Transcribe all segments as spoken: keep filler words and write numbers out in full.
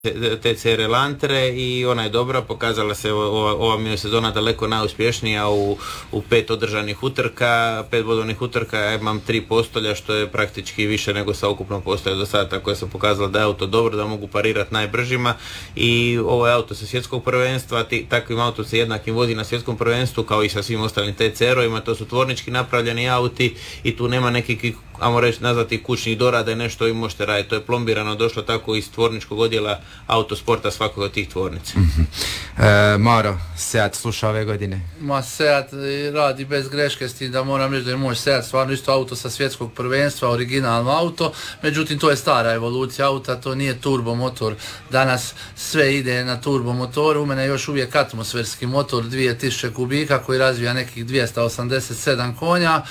T C R Elantre i ona je dobra, pokazala se ova, ova mi je sezona daleko najuspješnija u, u pet održanih utrka, pet bodovnih utrka, ja imam tri postolja što je praktički više nego sa ukupnom postolja do sada, tako je se pokazala da je auto dobro, da mogu parirati najbržima i ovo je auto sa svjetskog prvenstva, ti, takvim autom se jednakim vozi na svjetskom prvenstvu kao i sa svim ostalim T C R-ovima, to su tvornički napravljeni auti i tu nema nekih, ajmo reći, nazvati kućnih dorada i nešto vi možete raditi, to je plombirano, došlo tako iz tvorničkog odjela autosporta svakog od tih tvornica. Mm-hmm. E, Maro, Seat sluša ove godine? Ma Seat radi bez greške, s tim da moram reći da je moj Seat stvarno isto auto sa svjetskog prvenstva, originalno auto, međutim to je stara evolucija auta, to nije turbo motor, danas sve ide na turbo motoru, u mene je još uvijek atmosferski motor dvije tisuće kubika koji razvija nekih dvjesto osamdeset sedam konja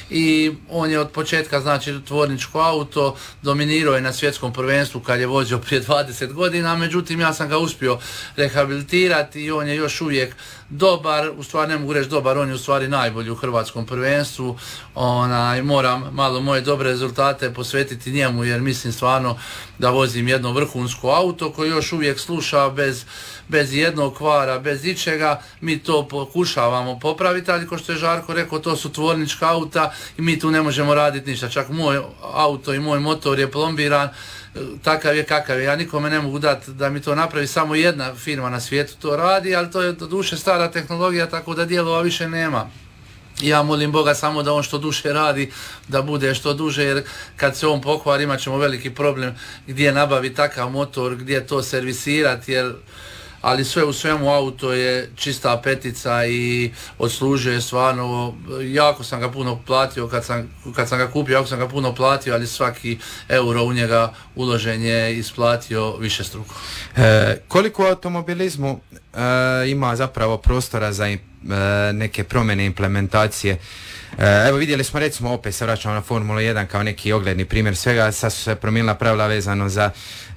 i on je od početka znači tvorničko auto, dominirao je na svjetskom prvenstvu kad je vozio prije dvadeset godina, međutim ja sam ga uspio rehabilitirati i on je još uvijek dobar, u stvari ne mogu reći dobar, on je u stvari najbolji u hrvatskom prvenstvu, onaj, moram malo moje dobre rezultate posvetiti njemu jer mislim stvarno da vozim jedno vrhunsko auto koje još uvijek sluša bez, bez jednog kvara, bez ičega, mi to pokušavamo popraviti, ali kao što je Žarko rekao, to su tvornička auta i mi tu ne možemo raditi ništa, čak moj auto i moj motor je plombiran, takav je kakav je, ja nikome ne mogu dati da mi to napravi, samo jedna firma na svijetu to radi, ali to je do duše stara tehnologija, tako da dijelova više nema. Ja molim Boga samo da on što duže radi, da bude što duže, jer kad se on pokvari imat ćemo veliki problem gdje nabavi takav motor, gdje to servisirati, jer ali sve u svemu auto je čista petica i odslužuje je stvarno, jako sam ga puno platio kad sam, kad sam ga kupio, jako sam ga puno platio, ali svaki euro u njega uložen je isplatio višestruko. E, koliko u automobilizmu e, ima zapravo prostora za e, neke promjene implementacije? Evo vidjeli smo, recimo, opet se vraćamo na Formulu jedan kao neki ogledni primjer svega, sad su se promijenila pravila vezano za,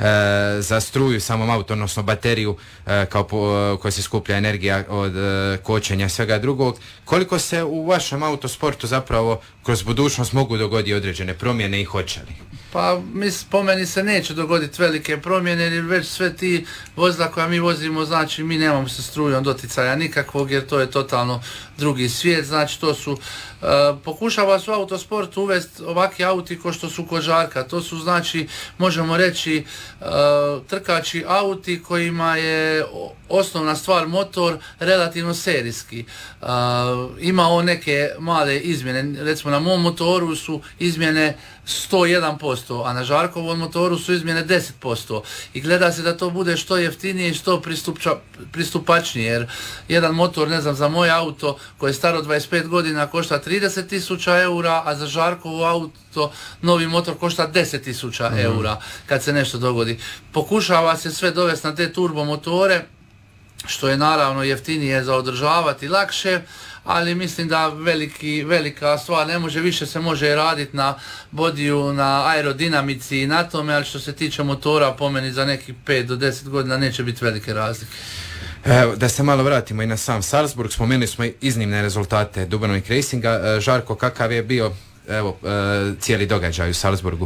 e, za struju samom auto, odnosno bateriju e, kao po, koja se skuplja energija od e, kočenja svega drugog. Koliko se u vašem autosportu zapravo kroz budućnost mogu dogoditi određene promjene i hoće li? Pa mis, po meni se neće dogoditi velike promjene jer već sve ti vozila koja mi vozimo, znači mi nemamo sa strujom doticaja nikakvog jer to je totalno drugi svijet, znači to su, uh, pokušava su autosport uvesti ovakvi auti ko što su kod Žarka, to su znači možemo reći uh, trkači auti kojima je osnovna stvar motor relativno serijski. Uh, ima on neke male izmjene, recimo na mom motoru su izmjene sto jedan posto, a na Žarkovom motoru su izmjene deset posto i gleda se da to bude što jeftinije i što pristupča, pristupačnije, jer jedan motor, ne znam, za moj auto koji je staro dvadeset pet godina košta trideset tisuća eura, a za Žarkovo auto novi motor košta deset tisuća mm. eura kad se nešto dogodi. Pokušava se sve dovesti na te turbo motore, što je naravno jeftinije za održavati, lakše, ali mislim da veliki, velika stvar ne može, više se može raditi na bodiju, na aerodinamici i na tome, ali što se tiče motora, po meni za nekih pet do deset godina neće biti velike razlike. Evo, da se malo vratimo i na sam Salzburg, spomenuli smo iznimne rezultate Dubrovnik Racinga. Žarko, kakav je bio evo cijeli događaj u Salzburgu?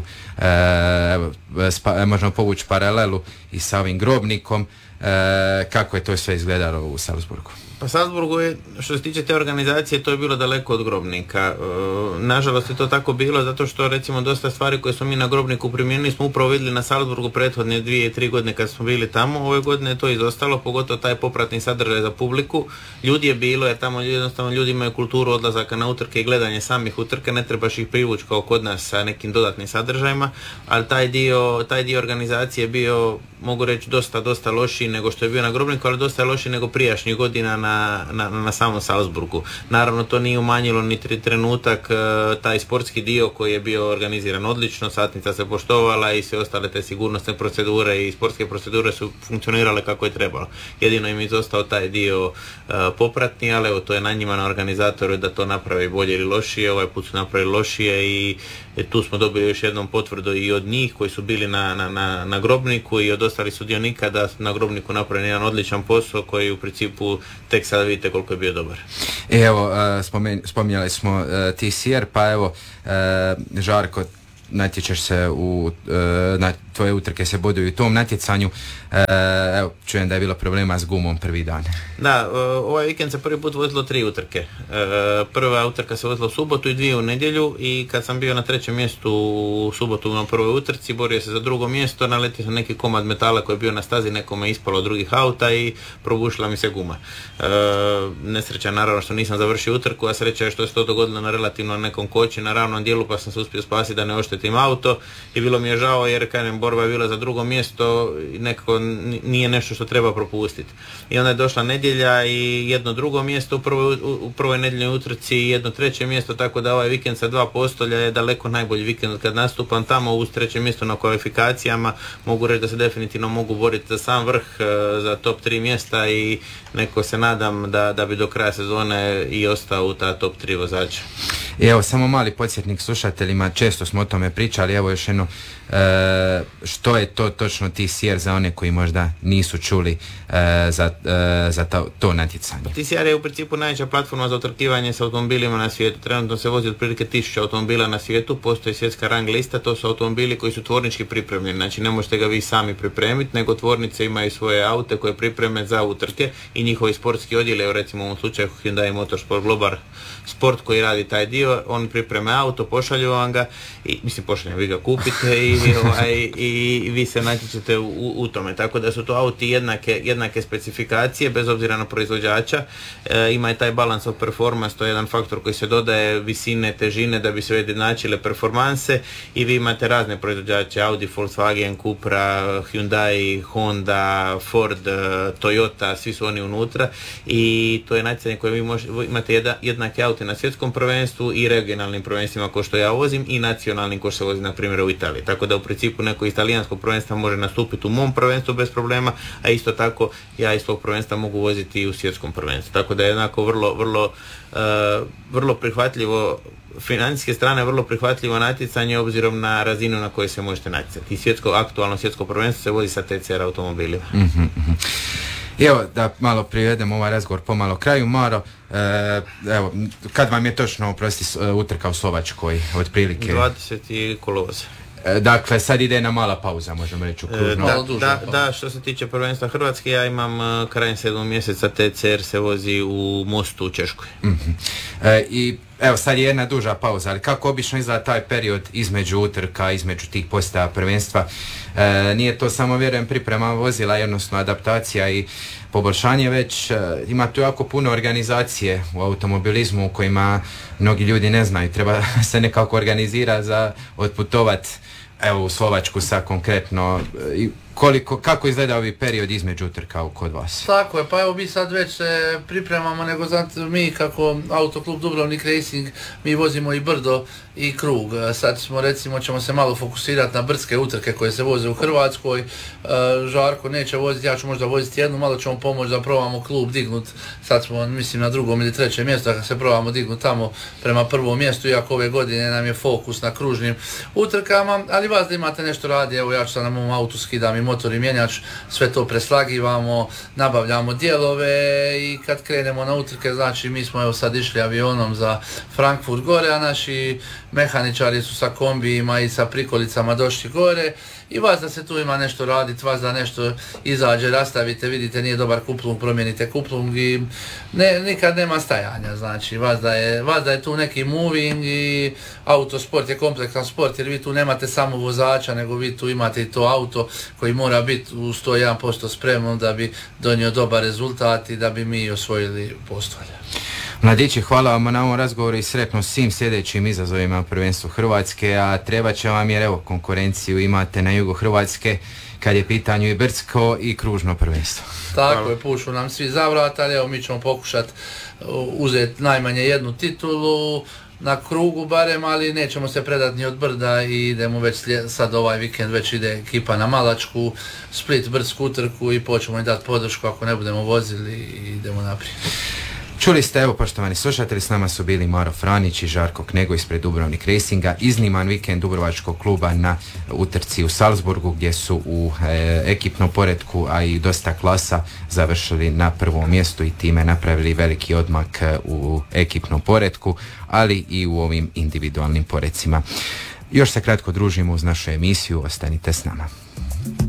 Evo, spa, možemo povući paralelu i sa ovim Grobnikom. Kako je to sve izgledalo u Salzburgu? Pa Salzburgu je, što se tiče te organizacije, to je bilo daleko od Grobnika. E, nažalost je to tako bilo zato što recimo dosta stvari koje smo mi na Grobniku primijenili smo upravo vidjeli na Salzburgu prethodne dvije, tri godine kad smo bili tamo. Ove godine je to izostalo, pogotovo taj popratni sadržaj za publiku. Ljudi je bilo, jer tamo jednostavno ljudi imaju kulturu odlazaka na utrke i gledanje samih utrke, ne trebaš ih privući kao kod nas sa nekim dodatnim sadržajima, ali taj dio, taj dio organizacije je bio, mogu reći, dosta, dosta lošiji nego što je bio na Grobniku, ali dosta lošiji nego prijašnjih godina na, na, na samom Salzburgu. Naravno, to nije umanjilo ni trenutak taj sportski dio koji je bio organiziran odlično, satnica se poštovala i sve ostale te sigurnosne procedure i sportske procedure su funkcionirale kako je trebalo. Jedino im je izostao taj dio uh, popratni, ali evo, to je na njima, na organizatoru, da to napravi bolje ili lošije. Ovaj put su napravili lošije i tu smo dobili još jednom potvrdu i od njih koji su bili na, na, na, na Grobniku i od ostalih sudionika da na Grobniku napravili jedan odličan posao koji u principu tek sada vidite koliko je bio dobar. Evo, spomen, spominjali smo uh, T C R, pa evo uh, Žarko, natječeš se u, na tvoje utrke se boduju u tom natjecanju. Evo, čujem da je bilo problema s gumom prvi dan. Da, ovaj vikend se prvi put vozilo tri utrke. Prva utrka se vozila u subotu i dvije u nedjelju i kad sam bio na trećem mjestu u subotu na prvoj utrci, borio se za drugo mjesto, naletio sam neki komad metala koji je bio na stazi, nekome ispalo od drugih auta i probušila mi se guma. Nesreća naravno što nisam završio utrku, a sreća je što se to dogodilo na relativno nekom koči, na ravnom dijelu, pa sam se uspio spasiti da ne oštetim auto i bilo mi je žao jer kažem, borba je bila za drugo mjesto i nekako nije nešto što treba propustiti. I onda je došla nedjelja i jedno drugo mjesto u prvoj, u prvoj nedjeljnoj utrci i jedno treće mjesto, tako da ovaj vikend sa dva postolja je daleko najbolji vikend kad nastupam tamo uz treće mjesto na kvalifikacijama. Mogu reći da se definitivno mogu boriti za sam vrh, za top tri mjesta i neko se nadam da, da bi do kraja sezone i ostao u ta top tri vozača. I evo, samo mali podsjetnik slušateljima, često smo o tome pričali, evo još jedno, e, što je to točno T C R za one koji možda nisu čuli e, za, e, za to, to natjecanje. T C R je u principu najveća platforma za utrkivanje s automobilima na svijetu. Trenutno se vozi otprilike tisuća automobila na svijetu, postoji svjetska rang lista, to su automobili koji su tvornički pripremljeni, znači ne možete ga vi sami pripremiti, nego tvornice imaju svoje aute koje pripreme za utrke i njihovi sportski odjeli, evo recimo u ovom slučaju Hyundai Motorsport Global Sport koji radi taj dio, on pripreme auto, pošalju vam ga i mislim pošalju, vi ga kupite i, ovaj, i vi se natječete u, u tome, tako da su to auti jednake, jednake specifikacije bez obzira na proizvođača. E, ima i taj balance of performance, to je jedan faktor koji se dodaje visine, težine da bi se ujednačile performanse i vi imate razne proizvođače, Audi, Volkswagen, Cupra, Hyundai, Honda, Ford, Toyota, svi su oni unutra i to je natjecanje koje vi možete, imate jedna, jednake aute na svjetskom prvenstvu i regionalnim prvenstvima ko što ja vozim i nacionalnim ko što se vozi na primjer u Italiji. Tako da u principu neko iz talijanskog prvenstva može nastupiti u mom prvenstvu bez problema, a isto tako ja iz svog prvenstva mogu voziti i u svjetskom prvenstvu. Tako da je jednako vrlo, vrlo, uh, vrlo prihvatljivo, financijske strane vrlo prihvatljivo natjecanje obzirom na razinu na kojoj se možete natjecati. I svjetsko, aktualno svjetsko prvenstvo se vozi sa T C R automobilima. Mm-hmm. I evo da malo privedemo ovaj razgovor pomalo kraju. Maro, e, evo, kad vam je točno, oprosti, utrka u Slovačkoj, otprilike? dvadeseti kolovoza. E, dakle, sad ide jedna mala pauza, možemo reći u kružno. E, da, da, da, što se tiče prvenstva Hrvatske, ja imam uh, krajem sedmog mjeseca T C R se vozi u Mostu u Češkoj. Mm-hmm. E, I evo, sad je jedna duža pauza, ali kako obično izgleda taj period između utrka, između tih postaja prvenstva? E, nije to samo, vjerujem, priprema vozila, jednostavno adaptacija i poboljšanje, već e, ima tu jako puno organizacije u automobilizmu u kojima mnogi ljudi ne znaju. Treba se nekako organizirati za otputovat, evo, u Slovačku sa konkretno. I koliko, kako izgleda ovi period između utrka kod vas? Tako je, pa evo mi sad već se pripremamo, nego znate mi kako Autoklub Dubrovnik Racing, mi vozimo i brdo i krug. Sad smo, recimo, ćemo se malo fokusirati na brdske utrke koje se voze u Hrvatskoj. Žarko neće voziti, ja ću možda voziti jednu, malo ćemo pomoći da probamo klub dignut. Sad smo, mislim, na drugom ili trećem mjestu, da se probamo dignut tamo prema prvom mjestu, iako ove godine nam je fokus na kružnim utrkama, ali vas da imate nešto radi, evo ja ću sad na mom autu skidam i motor i mjenjač, sve to preslagivamo, nabavljamo dijelove i kad krenemo na utrke, znači mi smo evo sad išli avionom za Frankfurt gore, a naši mehaničari su sa kombijima i sa prikolicama došli gore i vas da se tu ima nešto raditi, vas da nešto izađe, rastavite, vidite nije dobar kuplung, promijenite kuplung i ne, nikad nema stajanja, znači vas da, je, vas da je tu neki moving i autosport je kompleksan sport jer vi tu nemate samo vozača, nego vi tu imate i to auto koji mora biti u sto jedan posto spremno da bi donio dobar rezultat i da bi mi osvojili postolje. Mladići, hvala vam na ovom razgovoru i sretno svim sljedećim izazovima prvenstvu Hrvatske, a treba će vam jer evo konkurenciju imate na jugu Hrvatske kad je pitanju i brdsko i kružno prvenstvo. Tako hvala. Je, pušu nam svi zavrat, ali evo mi ćemo pokušati uzeti najmanje jednu titulu na krugu barem, ali nećemo se predati ni od brda i idemo već sad ovaj vikend već ide ekipa na Malačku, Split brdsku utrku i počnemo im dati podršku ako ne budemo vozili i idemo naprijed. Čuli ste, evo poštovani slušatelji, s nama su bili Maro Franić i Žarko Knego ispred Dubrovnik Racinga. Izniman vikend Dubrovačkog kluba na utrci u Salzburgu gdje su u e, ekipnom poretku, a i dosta klasa završili na prvom mjestu i time napravili veliki odmak u ekipnom poretku, ali i u ovim individualnim porecima. Još se kratko družimo uz našu emisiju, ostanite s nama.